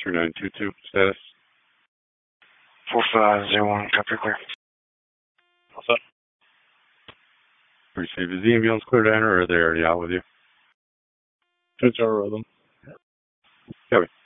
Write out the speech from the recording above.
3922, status? 4501, copy clear. What's up? Receive. Is the ambulance clear to enter, or are they already out with you? It's our rhythm. Copy.